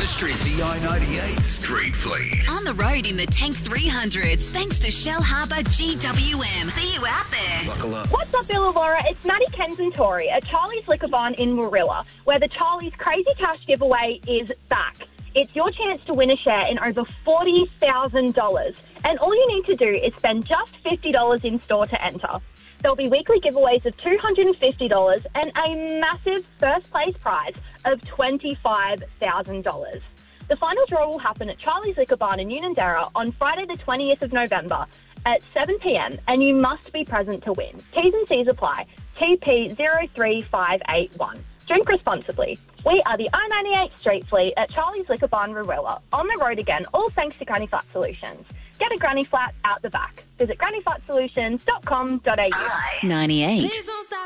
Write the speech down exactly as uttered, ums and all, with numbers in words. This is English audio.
streets, E I ninety-eight Street Fleet. On the road in the Tank three hundreds, thanks to Shell Harbour G W M. See you out there. Buckle up. What's up, Bill and Laura? It's Maddie Kens and Tori at Charlie's Liquor Barn in Warilla, where the Charlie's Crazy Cash giveaway is back. It's your chance to win a share in over forty thousand dollars. And all you need to do is spend just fifty dollars in store to enter. There'll be weekly giveaways of two hundred fifty dollars and a massive first place prize of twenty-five thousand dollars. The final draw will happen at Charlie's Liquor Barn in Unanderra on Friday the twentieth of November at seven p.m. and you must be present to win. T's and C's apply. T P zero three five eight one. Drink responsibly. We are the I ninety-eight Street Fleet at Charlie's Liquor Barn, Warilla. On the road again, all thanks to Granny Flat Solutions. Get a granny flat out the back. Visit granny flat solutions dot com dot a u. ninety-eight.